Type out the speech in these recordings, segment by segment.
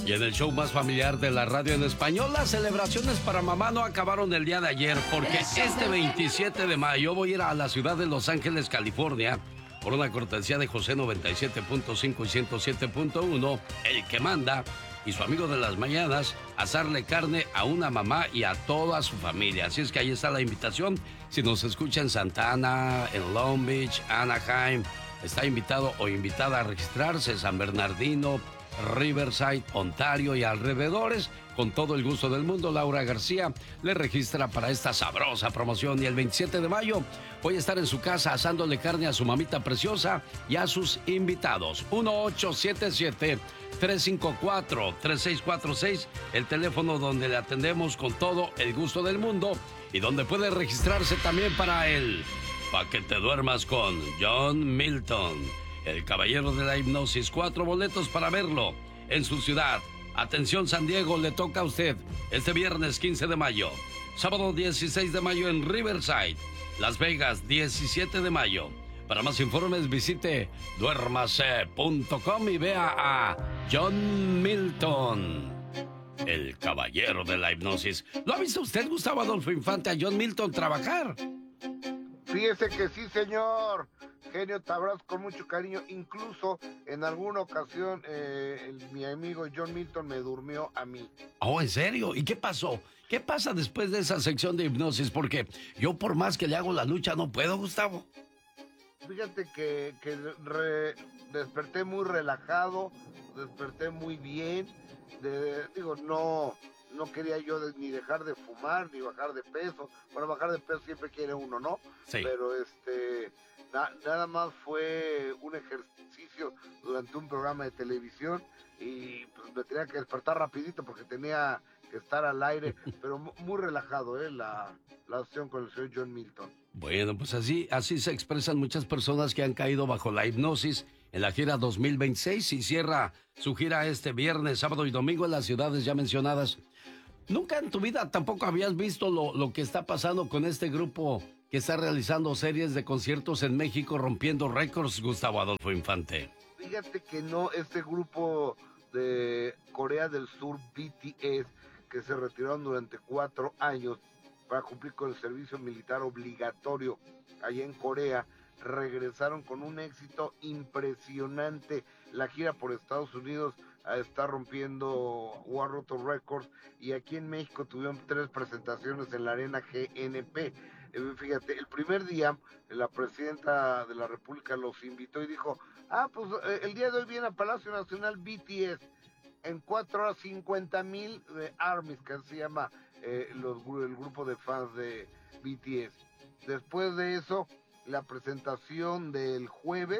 Y en el show más familiar de la radio en español, las celebraciones para mamá no acabaron el día de ayer, porque este 27 de mayo voy a ir a la ciudad de Los Ángeles, California, por una cortesía de José 97.5 y 107.1, el que manda, y su amigo de las mañanas, asarle carne a una mamá y a toda su familia. Así es que ahí está la invitación. Si nos escucha en Santa Ana, en Long Beach, Anaheim, está invitado o invitada a registrarse. San Bernardino, Riverside, Ontario y alrededores. Con todo el gusto del mundo, Laura García le registra para esta sabrosa promoción. Y el 27 de mayo voy a estar en su casa asándole carne a su mamita preciosa y a sus invitados. 1877-354-3646, el teléfono donde le atendemos con todo el gusto del mundo y donde puede registrarse también para el Pa' que te duermas con John Milton, el caballero de la hipnosis. 4 boletos para verlo en su ciudad. Atención, San Diego, le toca a usted este viernes 15 de mayo, sábado 16 de mayo en Riverside, Las Vegas 17 de mayo. Para más informes visite duérmase.com y vea a John Milton, el caballero de la hipnosis. ¿Lo ha visto usted, Gustavo Adolfo Infante, a John Milton trabajar? Fíjese que sí, señor. Genio, te abrazo con mucho cariño. Incluso en alguna ocasión mi amigo John Milton me durmió a mí. Oh, ¿en serio? ¿Y qué pasó? ¿Qué pasa después de esa sección de hipnosis? Porque yo por más que le hago la lucha no puedo, Gustavo. Fíjate que desperté muy relajado, desperté muy bien. No quería yo ni dejar de fumar, ni bajar de peso. Bueno, bajar de peso siempre quiere uno, ¿no? Sí. Pero nada más fue un ejercicio durante un programa de televisión y pues me tenía que despertar rapidito porque tenía que estar al aire, pero muy relajado, la acción con el señor John Milton. Bueno, pues así se expresan muchas personas que han caído bajo la hipnosis en la gira 2026 y cierra su gira este viernes, sábado y domingo en las ciudades ya mencionadas. ¿Nunca en tu vida tampoco habías visto lo que está pasando con este grupo que está realizando series de conciertos en México rompiendo récords, Gustavo Adolfo Infante? Fíjate que no, este grupo de Corea del Sur, BTS, que se retiraron durante 4 años para cumplir con el servicio militar obligatorio allá en Corea, regresaron con un éxito impresionante. La gira por Estados Unidos está rompiendo o ha roto récords, y aquí en México tuvieron 3 presentaciones en la Arena GNP. Fíjate, el primer día la presidenta de la República los invitó y dijo, pues el día de hoy viene a Palacio Nacional BTS. En 4 horas 50,000 ARMYs, que se llama el grupo de fans de BTS. Después de eso, la presentación del jueves,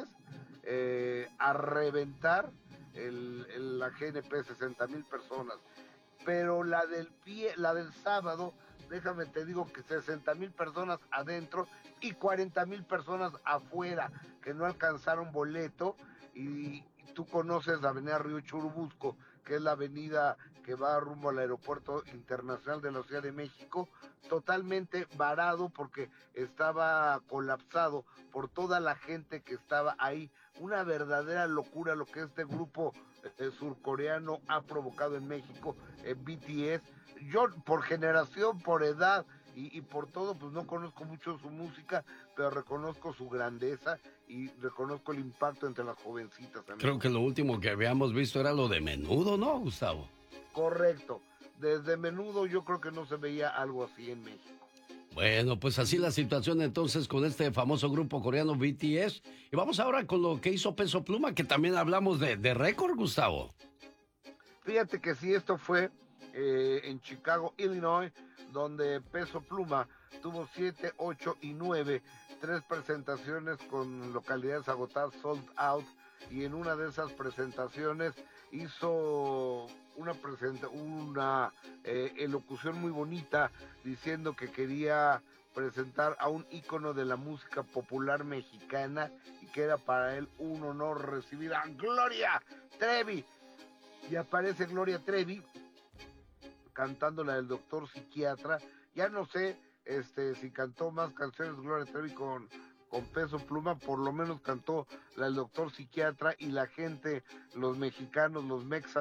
a reventar la GNP, 60,000 personas. Pero la del sábado, déjame te digo que 60,000 personas adentro y 40,000 personas afuera que no alcanzaron boleto. Y tú conoces la avenida Río Churubusco, que es la avenida que va rumbo al aeropuerto internacional de la Ciudad de México, totalmente varado porque estaba colapsado por toda la gente que estaba ahí. Una verdadera locura lo que este grupo surcoreano ha provocado en México, BTS. Yo por generación, por edad y por todo, pues no conozco mucho su música, pero reconozco su grandeza y reconozco el impacto entre las jovencitas también. Creo que lo último que habíamos visto era lo de Menudo, ¿no, Gustavo? Correcto. Desde Menudo yo creo que no se veía algo así en México. Bueno, pues así la situación entonces con este famoso grupo coreano BTS. Y vamos ahora con lo que hizo Peso Pluma, que también hablamos de récord, Gustavo. Fíjate que sí, esto fue en Chicago, Illinois, donde Peso Pluma tuvo 7, 8 y 9, 3 presentaciones con localidades agotadas, sold out, y en una de esas presentaciones hizo una elocución muy bonita diciendo que quería presentar a un ícono de la música popular mexicana y que era para él un honor recibir a Gloria Trevi. Y aparece Gloria Trevi cantando la del Doctor Psiquiatra. Ya no sé si cantó más canciones Gloria Trevi con Peso Pluma, por lo menos cantó la del Doctor Psiquiatra, y la gente, los mexicanos, los mexas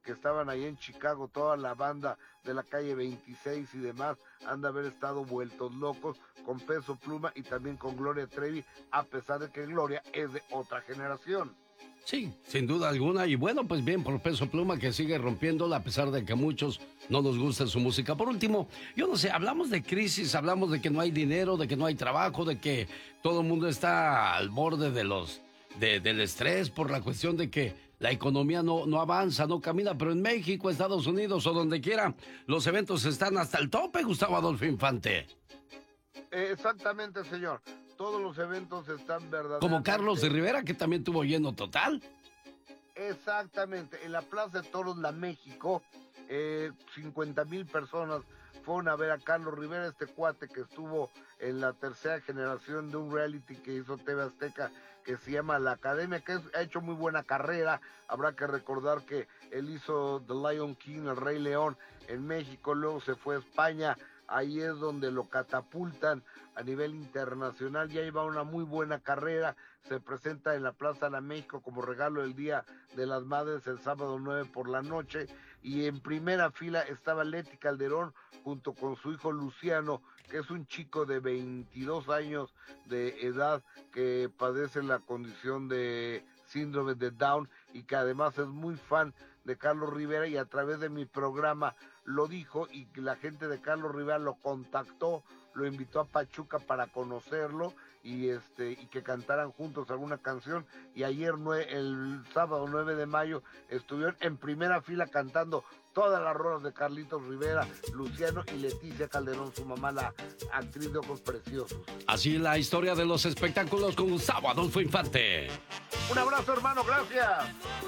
que estaban ahí en Chicago, toda la banda de la calle 26 y demás, han de haber estado vueltos locos con Peso Pluma y también con Gloria Trevi, a pesar de que Gloria es de otra generación. Sí, sin duda alguna. Y bueno, pues bien por Peso Pluma, que sigue rompiéndola a pesar de que a muchos no nos gusta su música. Por último, yo no sé, hablamos de crisis, hablamos de que no hay dinero, de que no hay trabajo, de que todo el mundo está al borde del estrés por la cuestión de que la economía no avanza, no camina. Pero en México, Estados Unidos o donde quiera, los eventos están hasta el tope, Gustavo Adolfo Infante. Exactamente, señor. Todos los eventos están verdaderamente... Como Carlos de Rivera, que también tuvo lleno total. Exactamente. En la Plaza de Toros La México, 50,000 personas fueron a ver a Carlos Rivera, este cuate que estuvo en la tercera generación de un reality que hizo TV Azteca, que se llama La Academia, que ha hecho muy buena carrera. Habrá que recordar que él hizo The Lion King, El Rey León, en México, luego se fue a España. Ahí es donde lo catapultan a nivel internacional, ya lleva una muy buena carrera, se presenta en la Plaza de la México como regalo del Día de las Madres el sábado 9 por la noche, y en primera fila estaba Leti Calderón junto con su hijo Luciano, que es un chico de 22 años de edad que padece la condición de síndrome de Down y que además es muy fan de Carlos Rivera, y a través de mi programa lo dijo, y la gente de Carlos Rivera lo contactó, lo invitó a Pachuca para conocerlo y que cantaran juntos alguna canción, y ayer el sábado 9 de mayo estuvieron en primera fila cantando todas las rolas de Carlitos Rivera, Luciano y Leticia Calderón, su mamá, la actriz de ojos preciosos. Así la historia de los espectáculos con Gustavo Adolfo Infante. Un abrazo, hermano, gracias.